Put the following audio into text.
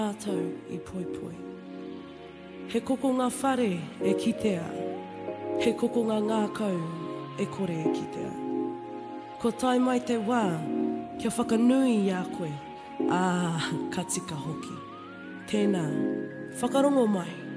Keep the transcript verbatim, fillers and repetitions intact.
Tātou I poi poi. He koko ngā whare e kitea. He koko ngā ngākau e kore e kitea. Ko tai mai te wā, kia whakanui I a koe. Ah, ka tika hoki. Tēnā, whakarongo mai.